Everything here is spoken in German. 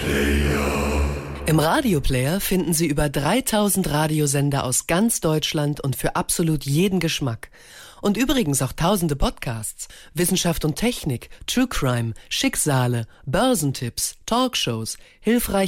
Im Radioplayer finden Sie über 3000 Radiosender aus ganz Deutschland und für absolut jeden Geschmack. Und übrigens auch tausende Podcasts, Wissenschaft und Technik, True Crime, Schicksale, Börsentipps, Talkshows, hilfreiche